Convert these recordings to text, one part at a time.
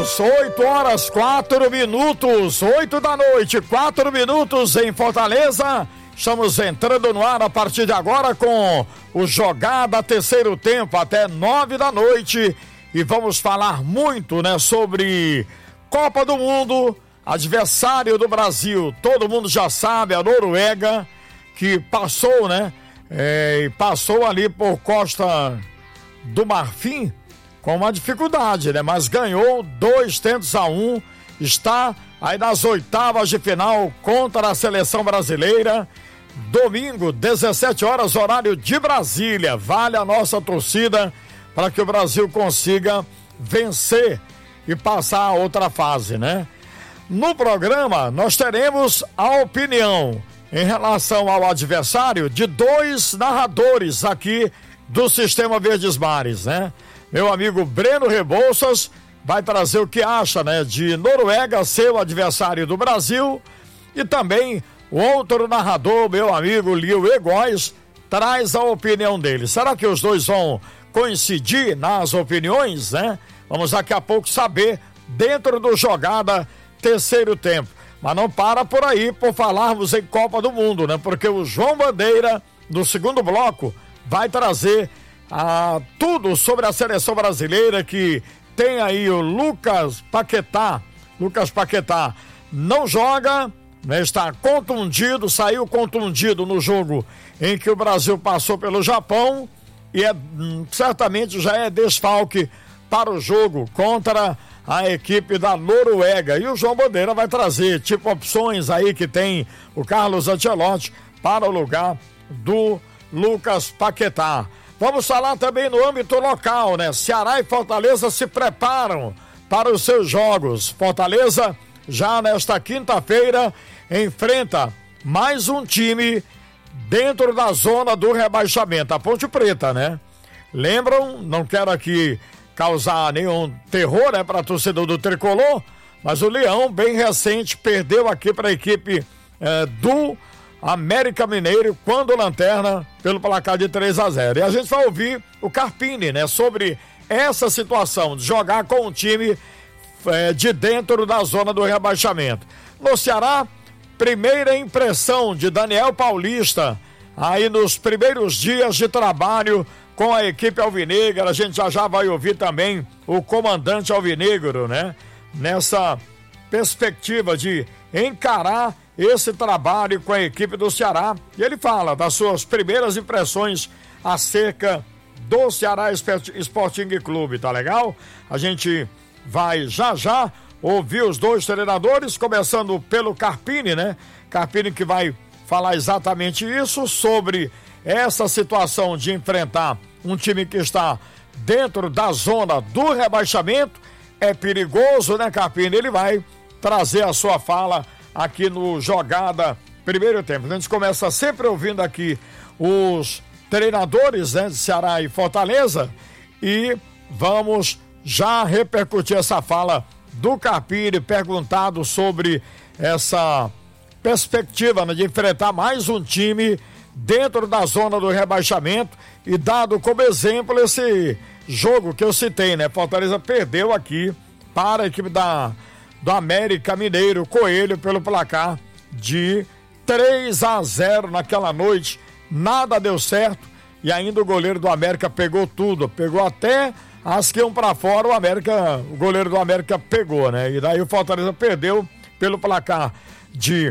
Voltamos, 8h04, 8 da noite, 4 minutos em Fortaleza. Estamos entrando no ar a partir de agora com o Jogada Terceiro Tempo até 9 da noite. E vamos falar muito, né, sobre Copa do Mundo, adversário do Brasil. Todo mundo já sabe, a Noruega, que passou, né, passou ali por Costa do Marfim com uma dificuldade, né, mas ganhou 2-1, está aí nas oitavas de final contra a seleção brasileira. Domingo, 17 horas, horário de Brasília. Vale a nossa torcida para que o Brasil consiga vencer e passar a outra fase, né? No programa, nós teremos a opinião em relação ao adversário de dois narradores aqui do Sistema Verdes Mares, né? Meu amigo Breno Rebouças vai trazer o que acha, né, de Noruega ser o adversário do Brasil, e também o outro narrador, meu amigo Lio Egóis, traz a opinião dele. Será que os dois vão coincidir nas opiniões, né? Vamos daqui a pouco saber dentro do Jogada Terceiro Tempo. Mas não para por aí por falarmos em Copa do Mundo, né? Porque o João Bandeira, no segundo bloco, vai trazer tudo sobre a seleção brasileira, que tem aí o Lucas Paquetá. Lucas Paquetá não joga, né, está contundido, saiu contundido no jogo em que o Brasil passou pelo Japão e certamente já é desfalque para o jogo contra a equipe da Noruega. E o João Bandeira vai trazer tipo opções aí que tem o Carlos Ancelotti para o lugar do Lucas Paquetá. Vamos falar também no âmbito local, né? Ceará e Fortaleza se preparam para os seus jogos. Fortaleza já nesta quinta-feira enfrenta mais um time dentro da zona do rebaixamento, a Ponte Preta, né? Lembram, não quero aqui causar nenhum terror, né, para torcedor do Tricolor, mas o Leão, bem recente, perdeu aqui para a equipe do América Mineiro, quando lanterna, pelo placar de 3-0. E a gente vai ouvir o Carpini, né, sobre essa situação de jogar com um time de dentro da zona do rebaixamento. No Ceará, primeira impressão de Daniel Paulista, aí nos primeiros dias de trabalho com a equipe alvinegra. A gente já vai ouvir também o comandante alvinegro, né, nessa perspectiva de encarar esse trabalho com a equipe do Ceará. E ele fala das suas primeiras impressões acerca do Ceará Sporting Clube, tá legal? A gente vai já ouvir os dois treinadores, começando pelo Carpini, né? Carpini, que vai falar exatamente isso, sobre essa situação de enfrentar um time que está dentro da zona do rebaixamento. É perigoso, né, Carpini? Ele vai trazer a sua fala aqui no Jogada Primeiro Tempo. A gente começa sempre ouvindo aqui os treinadores, né, de Ceará e Fortaleza, e vamos já repercutir essa fala do Carpini, perguntado sobre essa perspectiva, né, de enfrentar mais um time dentro da zona do rebaixamento, e dado como exemplo esse jogo que eu citei, né? Fortaleza perdeu aqui para a equipe do América Mineiro, Coelho, pelo placar de 3-0 naquela noite. Nada deu certo e ainda o goleiro do América pegou tudo, pegou até as que iam para fora, o goleiro do América pegou, né? E daí o Fortaleza perdeu pelo placar de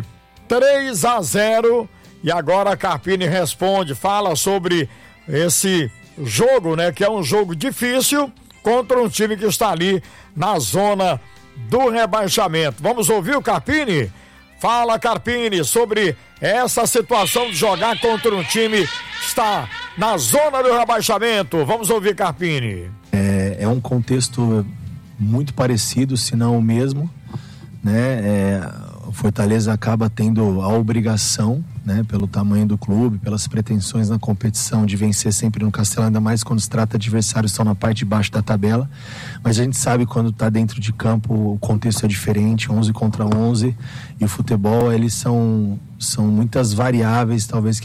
3-0. E agora a Carpini responde, fala sobre esse jogo, né? Que é um jogo difícil contra um time que está ali na zona do rebaixamento. Vamos ouvir o Carpini? Fala, Carpini, sobre essa situação de jogar contra um time que está na zona do rebaixamento. Vamos ouvir, Carpini. É um contexto muito parecido, se não o mesmo, né? O Fortaleza acaba tendo a obrigação, né, pelo tamanho do clube, pelas pretensões na competição, de vencer sempre no Castelão, ainda mais quando se trata de adversários que estão na parte de baixo da tabela. Mas a gente sabe, quando está dentro de campo, o contexto é diferente, 11 contra 11, e o futebol, eles são muitas variáveis, talvez,